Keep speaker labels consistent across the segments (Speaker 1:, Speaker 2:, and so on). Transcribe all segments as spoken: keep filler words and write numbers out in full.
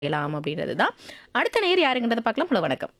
Speaker 1: செய்யலாம் அப்படின்றது தான். அடுத்த நேயர் யாருங்கன்றத பார்க்கலாம். ஹலோ வணக்கம்.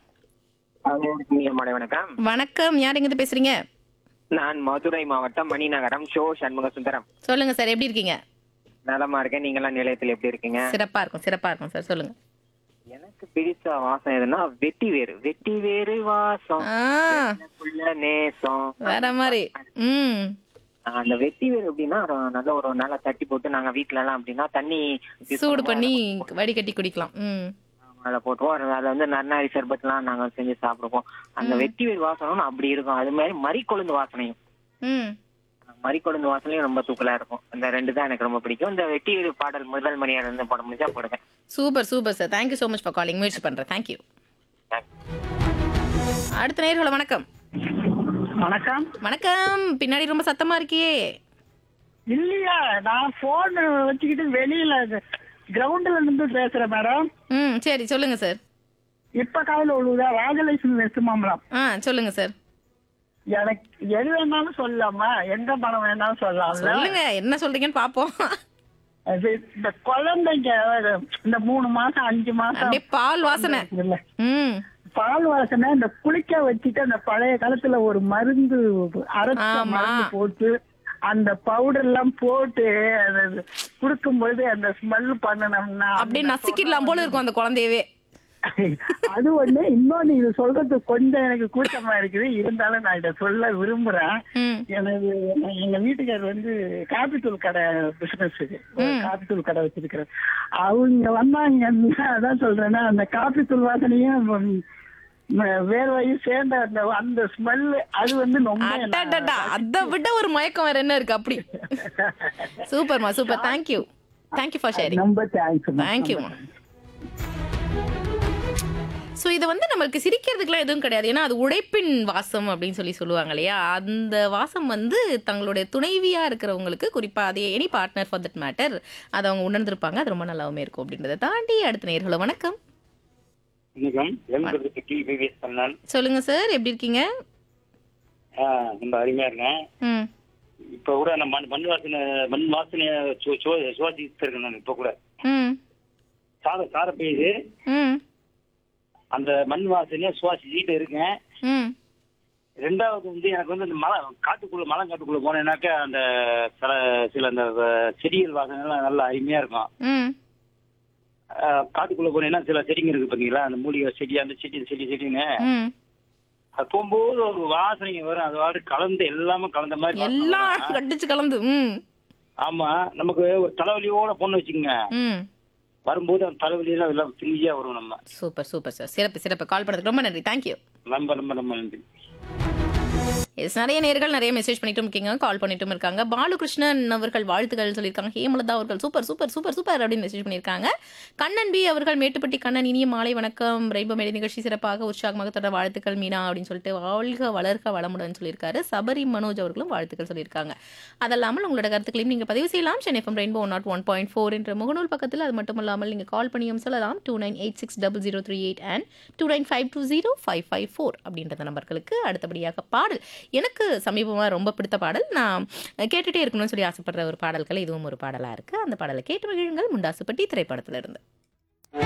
Speaker 2: மாலை வணக்கம்.
Speaker 1: வணக்கம். யார் எங்கிருந்து பேசுறீங்க?
Speaker 2: நான் மதுரை மாவட்டம் மணிநகரம் ஷோ சண்முக சுந்தரம்.
Speaker 1: சொல்லுங்க சார், எப்படி இருக்கீங்க?
Speaker 2: நலமா இருக்கேன். நீங்களாம் நிலையத்தில் எப்படி இருக்கீங்க?
Speaker 1: சிறப்பா இருக்கும் சிறப்பா இருக்கும் சார், சொல்லுங்க.
Speaker 2: எனக்கு பிடிச்ச வாசம் எதுனா வெட்டி வேறு வெட்டி வேறு வாசம்
Speaker 1: ஆ,
Speaker 2: எனக்குள்ள நேசம்.
Speaker 1: வேற மாதிரி. ம்
Speaker 2: அந்த வெட்டி வேறு எப்படின்னா ஒரு நல்ல ஒரு நல்லா தட்டி போட்டு நாங்க வீட்ல எல்லாம் அப்படின்னா தண்ணி use
Speaker 1: சூடு
Speaker 2: பண்ணுவோம்.
Speaker 1: பண்ணி வடிகட்டி குடிக்கலாம். ம்
Speaker 2: அதுல போட்டுவோம். அதுல வந்து நன்னாரி சர்பத்லாம் நாங்க செஞ்சு சாப்பிடுவோம். அந்த வெட்டி வேறு வாசனம் அப்படி இருக்கும். அது மாதிரி மறிக்கொழுந்து வாசனையும்
Speaker 1: ம்
Speaker 2: மறிக்கொழுந்து வாசனையும் ரொம்ப தூக்கலா இருக்கும். இந்த ரெண்டு தான் எனக்கு ரொம்ப பிடிக்கும். இந்த வெட்டி வேறு பாடல் முதல் மணியார் இருந்து போட முடிஞ்சா போடுங்க.
Speaker 1: Super super sir. Thank you so much for calling. முயற்சி பண்றேன். தேங்க்யூ. அடுத்த நேயர். ஹலோ வணக்கம்.
Speaker 3: வணக்கம்.
Speaker 1: வணக்கம். பின்னாடி ரொம்ப சத்தமா இருக்கியே.
Speaker 3: இல்லையா, நான் போன் வச்சுக்கிட்டு வெளியில கிரவுண்ட்ல இருந்து பேசுறேன் மேடம்.
Speaker 1: ம் சரி, சொல்லுங்க சார்.
Speaker 3: இப்ப காலையில உள்ளதா ராஜலட்சுமி வெஸ்ட் மாம்பலம்.
Speaker 1: ஆ சொல்லுங்க சார்.
Speaker 3: எனக்கு எது வேணாலும் சொல்லலாமா, எந்த பணம் வேணாலும் சொல்லலாம்ல.
Speaker 1: சொல்லுங்க, என்ன சொல்றீங்கன்னு பாப்போம்.
Speaker 3: அது இந்த குழந்தைங்க இந்த மூணு மாசம் அஞ்சு மாசம்
Speaker 1: அப்படியே பால் வாசனை.
Speaker 3: இல்ல
Speaker 1: ம்
Speaker 3: பால் வாசனை இந்த குளிக்க வச்சுட்டு அந்த பழைய காலத்துல ஒரு மருந்து அரைச்ச
Speaker 1: ஆமா.
Speaker 3: மருந்து போட்டு அந்த பவுடர் எல்லாம் போட்டு குடுக்கும் பொழுது அந்த ஸ்மெல் பண்ணணும்னா
Speaker 1: அப்படியே நசுக்கிடலாம் போல இருக்கும் அந்த குழந்தையவே.
Speaker 3: அது ஒண்ணு. இன்னொன்னு இது சொல்றது கொஞ்சம் எனக்கு கூச்சமா இருக்குது, இருந்தாலும் நான் இத சொல்ல விரும்புறேன்.
Speaker 1: ம்
Speaker 3: எனக்கு எங்க வீட்டுக்காரர் வந்து காப்பித்தூள் கடை பிசினஸ், காப்பித்தூள் கடை வச்சிருக்கிறேன். அவங்க வந்தாங்கன்னா அதான் சொல்றேன்னா அந்த காப்பித்தூள் வாசனையும் வேர்வையும் சேர்ந்த அந்த அந்த ஸ்மெல் அது வந்து ரொம்ப
Speaker 1: அடடடா, அதை விட ஒரு மயக்கம் வேற என்ன இருக்கு அப்படி. சூப்பர்மா super. Thank you thank you for sharing.
Speaker 3: ரொம்ப தேங்க்ஸ்.
Speaker 1: தேங்க்யூமா. ஸோ இது வந்து நம்மளுக்கு சிரிக்கிறதுக்குலாம் எதுவும் கிடையாது. ஏன்னா அது உழைப்பின் வாசம் அப்படின்னு சொல்லி சொல்லுவாங்க இல்லையா. அந்த வாசம் வந்து தங்களுடைய துணைவியா இருக்கிறவங்களுக்கு, குறிப்பா அதே any partner for that matter, அதை அவங்க உணர்ந்திருப்பாங்க. அது ரொம்ப நல்லாவுமே இருக்கும் அப்படின்றத தாண்டி அடுத்த நேயர்களோ வணக்கம்.
Speaker 4: வணக்கம். எண்பது டி விவிஎஸ் பண்ணால்.
Speaker 1: சொல்லுங்க சார், எப்படி இருக்கீங்க?
Speaker 4: ஆ, ரொம்ப அருமையா இருக்கேன்.
Speaker 1: ம்
Speaker 4: இப்ப கூட நான் மண் மண் வாசனை மண் வாசனைய சுவாசிட்டு இருக்கேன் நான் இப்ப கூட.
Speaker 1: ம்
Speaker 4: சார சார பெய்யுது.
Speaker 1: ம்
Speaker 4: அந்த மண் வாசனைய சுவாசிச்சுட்டு இருக்கேன்.
Speaker 1: ம்
Speaker 4: ரெண்டாவது வந்து எனக்கு வந்து இந்த மலை காட்டுக்குள்ள மலை காட்டுக்குள்ள போனேன்னாக்கா அந்த சில சில அந்த செடிகள் வாசனை எல்லாம் நல்லா அருமையா இருக்கும்.
Speaker 1: ம்
Speaker 4: ஆ, காட்டுக்குள்ள போனேன்னா சில செடிங்க இருக்கு பாத்தீங்களா, அந்த மூலிகை செடி அந்த செடி செடி செடின்னு
Speaker 1: ம்
Speaker 4: அது போகும்போது ஒரு வாசனைங்க வரும். அதோட கலந்து எல்லாமே கலந்த மாதிரி வாசனை
Speaker 1: எல்லாம்
Speaker 4: வரும்.
Speaker 1: கடிச்சு கலந்து. ம்
Speaker 4: ஆமா, நமக்கு ஒரு தலைவலியோட பொண்ணு வச்சுக்கோங்க,
Speaker 1: ம்
Speaker 4: வரும்போது அந்த தலைவலியெல்லாம் எல்லாம் ஃப்ரீயா வரும். நம்ம
Speaker 1: சூப்பர் சூப்பர் சார். சிறப்பு சிறப்பு. கால் பண்ணதுக்கு ரொம்ப நன்றி. தேங்க்யூ.
Speaker 4: ரொம்ப ரொம்ப ரொம்ப நன்றி.
Speaker 1: எஸ், நிறைய நேர்கள் நிறைய மெசேஜ் பண்ணிட்டும் இருக்கீங்க, கால் பண்ணிட்டும் இருக்காங்க. பாலுகிருஷ்ணன் அவர்கள் வாழ்த்துக்கள் சொல்லியிருக்காங்க. ஹேமலதா அவர்கள் சூப்பர் சூப்பர் சூப்பர் சூப்பர் அப்படின்னு மெசேஜ் பண்ணியிருக்காங்க. கண்ணன் பி அவர்கள் மேட்டுப்பட்டி கண்ணன், இனிய மாலை வணக்கம், ரெயின்போ மேடை நிகழ்ச்சி சிறப்பாக உற்சாகமாக தொடர வாழ்த்துக்கள் மீனா அப்படின்னு சொல்லிட்டு வாழ்க வளர்க வளமுடன் சொல்லியிருக்காரு. சபரி மனோஜ் அவர்களும் வாழ்த்துக்கள் சொல்லியிருக்காங்க. அதல்லாமல் உங்களோட கருத்துக்களையும் நீங்கள் பதிவு செய்யலாம். Chennai FM rainbow not one point four என்ற முகநூல் பக்கத்தில். அது மட்டும் இல்லாமல் நீங்கள் கால் பண்ணியும் சொல்லலாம். Two nine eight six double zero three eight and two nine five two zero five five four அப்படின்ற நம்பர்களுக்கு. அடுத்தபடியாக பாடல், எனக்கு சமீபமாக ரொம்ப பிடித்த பாடல், நான் கேட்டுகிட்டே இருக்கணும்னு சொல்லி ஆசைப்படுற ஒரு பாடல்கள் இதுவும் ஒரு பாடலாக இருக்குது. அந்த பாடலை கேட்டு மகிழுங்கள். முண்டாசுப்பட்டி திரைப்படத்திலிருந்து.